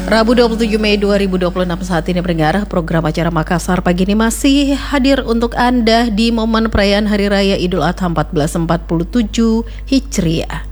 Rabu 27 Mei 2026 saat ini pendengar, program acara Makassar pagi ini masih hadir untuk Anda di momen perayaan Hari Raya Idul Adha 1447 Hijriah.